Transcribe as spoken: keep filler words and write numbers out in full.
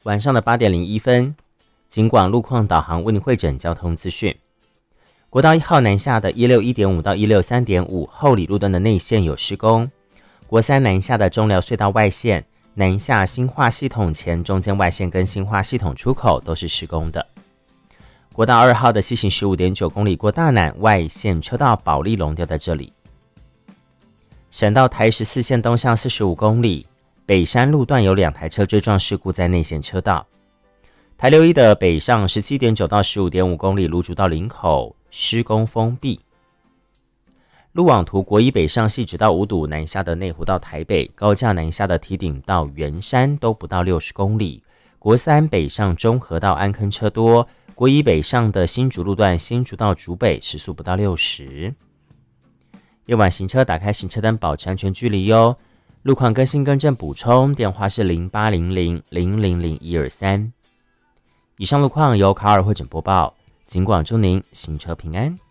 晚上的八点零一分，警广路况导航为您汇整交通资讯。国道一号南下的一六一点五到一六三点五后里路段的内线有施工，国三南下的中寮隧道外线南下新化系统前中间外线跟新化系统出口都是施工的。国道二号的西行 十五点九公里过大南外线车道保利龙掉在这里。省道台十四线东向四十五公里，北山路段有两台车追撞事故在内线车道。台六一的北上 十七点九到十五点五公里芦竹到林口施工封闭。路网图国一北上系直到五堵南下的内湖到台北，高架南下的堤顶到圆山都不到六十公里。国三北上中和到安坑车多，国一北上的新竹路段新竹到竹北时速不到六十。夜晚行车打开行车灯，保持安全距离哟。路况更新更正补充，电话是零八零零零零零一二三。以上路况由卡尔汇整播报，警广祝您行车平安。